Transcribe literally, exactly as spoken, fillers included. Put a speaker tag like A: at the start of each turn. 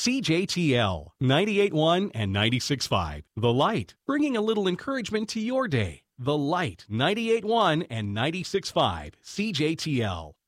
A: C J T L ninety-eight point one and ninety-six point five. The Light, bringing a little encouragement to your day. The Light ninety-eight point one and ninety-six point five. C J T L.